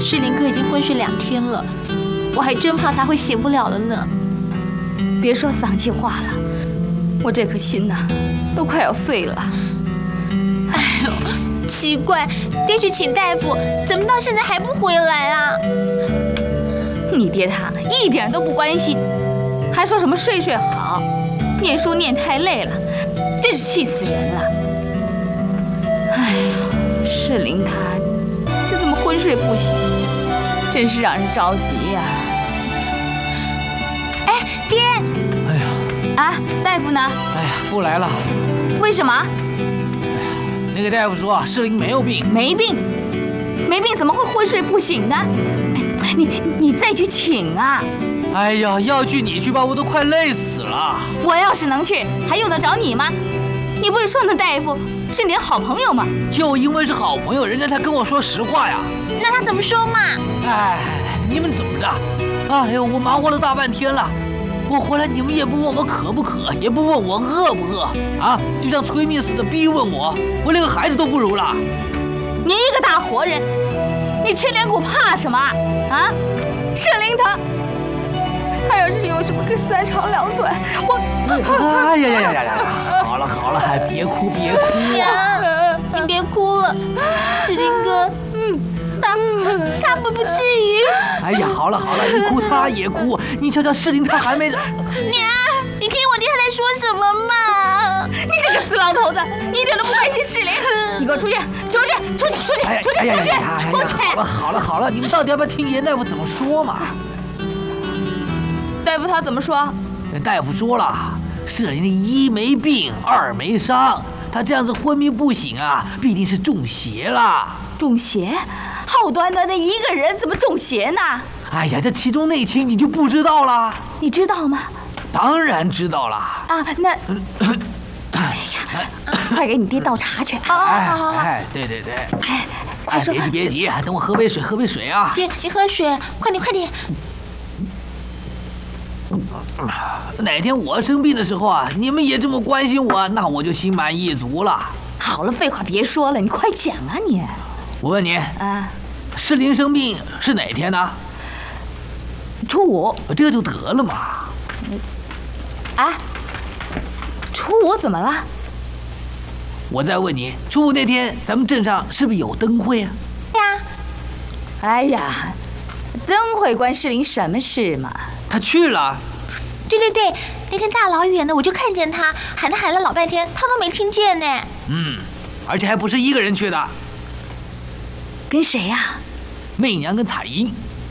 世林哥已经昏睡2天了，我还真怕他会醒不了了呢。 别说丧气话了，我这颗心呐，都快要碎了。 哎呦，奇怪，爹去请大夫，怎么到现在还不回来啊？ 你爹他一点都不关心，还说什么睡好，念书念太累了，真是气死人了。哎呀，世林他就这么昏睡不醒，真是让人着急呀。 哎，爹！ 哎呀， 啊，大夫呢？ 哎呀，不来了。 为什么？ 那个大夫说世林没有病。 没病？没病怎么会昏睡不醒呢？你再去请啊！ 哎呀，要去你去吧，我都快累死了。 我要是能去，还用得着你吗？你不是说那大夫是你的好朋友吗？ 就因为是好朋友，人家才跟我说实话呀。 那他怎么说嘛？ 哎，你们怎么着？哎呦，我忙活了大半天了，我回来你们也不问我渴不渴，也不问我饿不饿啊，就像催命似的逼问我连个孩子都不如了。 你一个大活人，你吃连苦怕什么啊？世林他要是有什么个3长2短，我…… 哎呀！好了，还别哭啊！ 你别哭了，世林哥，他不至于。 哎呀，好了，你哭他也哭，你瞧瞧世林他还没…… 娘，你听我爹他在说什么嘛？ 你这个死老头子，你一点都不关心世林！你给我出去！出去！ 好了，你们到底要不要听严大夫怎么说嘛？ 大夫他怎么说？ 大夫说了，世林的1没病，2没伤，他这样子昏迷不醒啊，必定是中邪了。 中邪？好端端的一个人怎么中邪呢？ 哎呀，这其中内情你就不知道了？ 你知道吗？ 当然知道了。 啊，那……哎呀，快给你爹倒茶去。 好。 对。 哎，快说。 别急，等我喝杯水啊。 爹，先喝水，快点。 哪天我生病的时候啊，你们也这么关心我，那我就心满意足了。 好了，废话别说了，你快讲啊你。 我问你，世林生病是哪天呢？ 初5。 这就得了嘛。 初5怎么了？ 我再问你，初5那天咱们镇上是不是有灯会啊？ 对呀。 哎呀，灯会关世林什么事嘛？ 他去了。 对，那天大老远的我就看见他喊了老半天，他都没听见呢。 而且还不是一个人去的。 跟谁呀？ 媚娘跟彩英。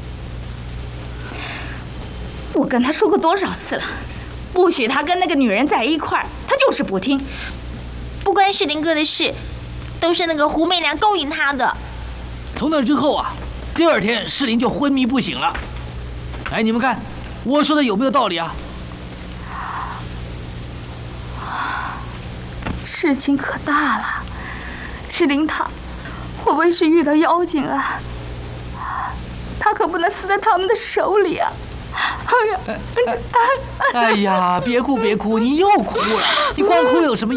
我跟他说过多少次了，不许他跟那个女人在一块儿，他就是不听。 不关世林哥的事，都是那个胡媚娘勾引他的。 从那之后啊，第2天世林就昏迷不醒了。哎，你们看，我说的有没有道理啊？ 事情可大了，世林他会不会是遇到妖精了？他可不能死在他们的手里啊！ 哎呀，别哭，你又哭了，你光哭有什么